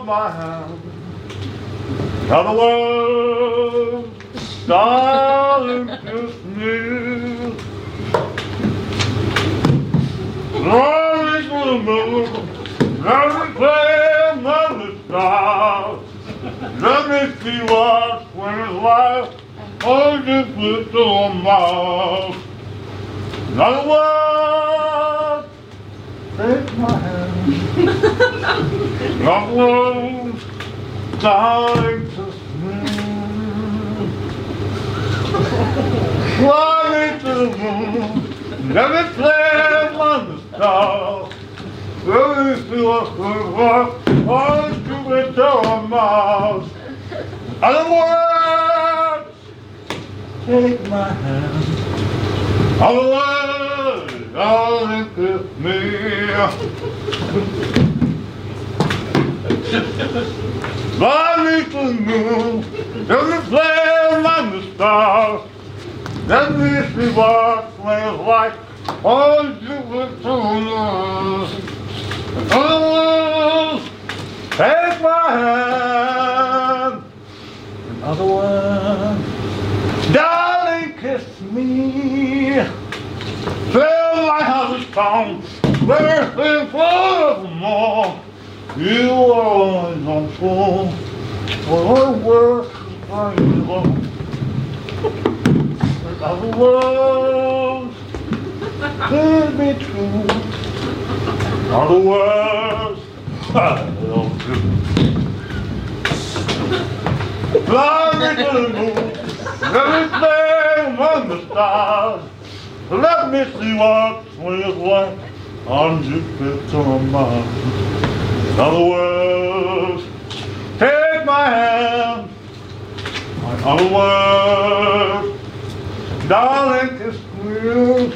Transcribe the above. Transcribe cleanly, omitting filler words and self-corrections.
my hand. Now the world, darling, kiss me. Glory to the moon, let me play among the stars. Let me see what's when it's life, or just little mouth. Now the world, take my hand. Now the world, darling, kiss me. Fly me to the moon, let me play among the stars. Let me see what's worth, or to be to a mouse. And the world, take my hand. And the world, darling, kiss me. Fly me to the moon, let me play among the stars. Let me see what smells like on Jupiter. Oh, take my hand. In other words, darling, kiss me. Fill my house with song, everything forevermore. You are always on full, for the words are alone. In other words, could be true. Other words, I don't do. Fly me to the moon, let me play among the stars. Let me see what spring is like on Jupiter and Mars. In other words, take my hand. In other words, darling, kiss me.